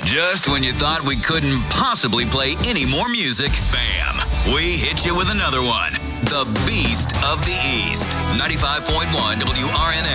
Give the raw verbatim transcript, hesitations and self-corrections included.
Just when you thought we couldn't possibly play any more music, bam, we hit you with another one. The Beast of the East. ninety-five point one W R N